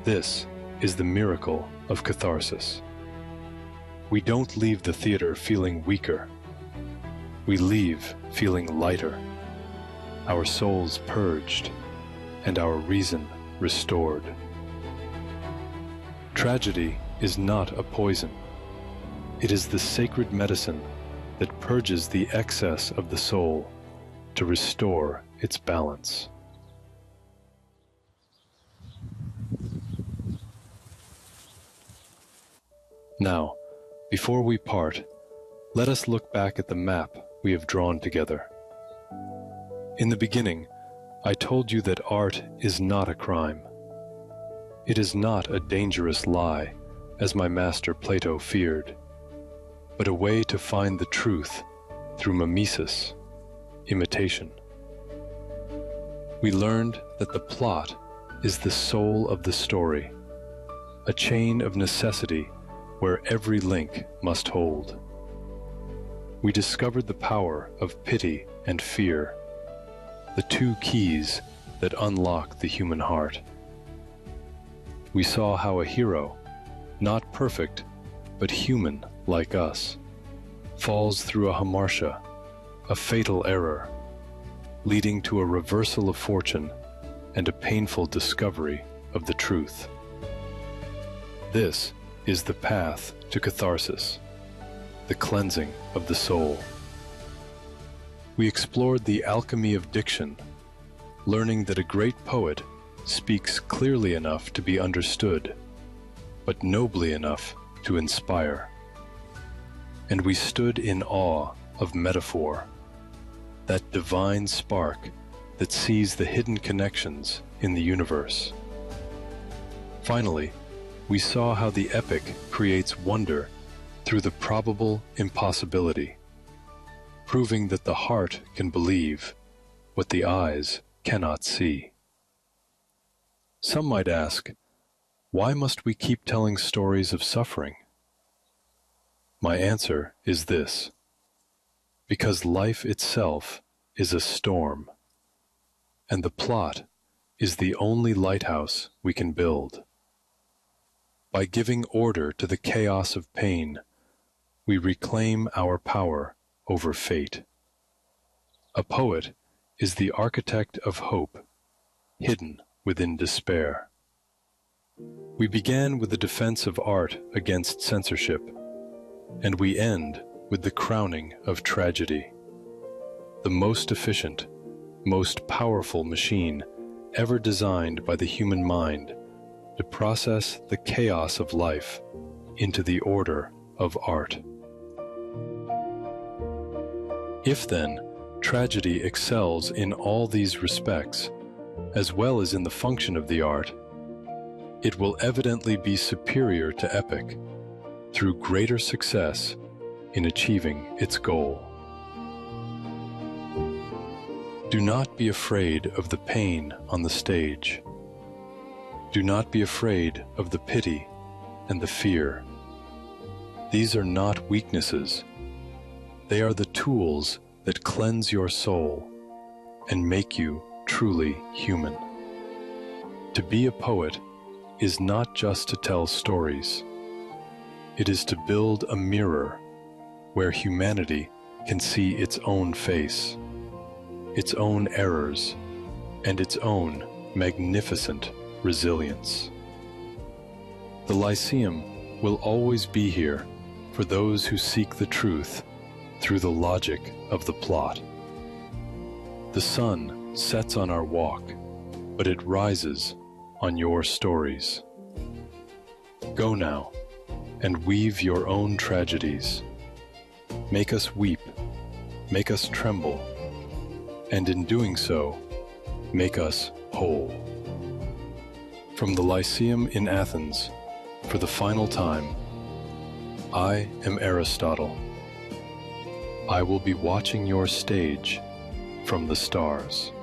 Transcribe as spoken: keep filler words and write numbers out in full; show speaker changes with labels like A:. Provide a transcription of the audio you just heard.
A: This is the miracle of catharsis. We don't leave the theater feeling weaker. We leave feeling lighter, our souls purged, and our reason restored. Tragedy is not a poison. It is the sacred medicine that purges the excess of the soul to restore its balance. Now, before we part, let us look back at the map we have drawn together. In the beginning, I told you that art is not a crime. It is not a dangerous lie, as my master Plato feared, but a way to find the truth through mimesis, imitation. We learned that the plot is the soul of the story, a chain of necessity where every link must hold. We discovered the power of pity and fear, the two keys that unlock the human heart. We saw how a hero, not perfect, but human like us, falls through a hamartia, a fatal error, leading to a reversal of fortune and a painful discovery of the truth. This is the path to catharsis, the cleansing of the soul. We explored the alchemy of diction, learning that a great poet speaks clearly enough to be understood, but nobly enough to inspire. And we stood in awe of metaphor, that divine spark that sees the hidden connections in the universe. Finally, we saw how the epic creates wonder through the probable impossibility, proving that the heart can believe what the eyes cannot see. Some might ask, why must we keep telling stories of suffering? My answer is this: because life itself is a storm, and the plot is the only lighthouse we can build. By giving order to the chaos of pain, we reclaim our power over fate. A poet is the architect of hope, hidden within despair. We began with the defense of art against censorship, and we end with the crowning of tragedy, the most efficient, most powerful machine ever designed by the human mind to process the chaos of life into the order of art. If then tragedy excels in all these respects, as well as in the function of the art, it will evidently be superior to epic through greater success in achieving its goal. Do not be afraid of the pain on the stage. Do not be afraid of the pity and the fear. These are not weaknesses. They are the tools that cleanse your soul and make you truly human. To be a poet is not just to tell stories. It is to build a mirror where humanity can see its own face, its own errors, and its own magnificent resilience. The Lyceum will always be here for those who seek the truth through the logic of the plot. The sun sets on our walk, but it rises on your stories. Go now and weave your own tragedies. Make us weep, make us tremble, and in doing so, make us whole. From the Lyceum in Athens, for the final time, I am Aristotle. I will be watching your stage from the stars.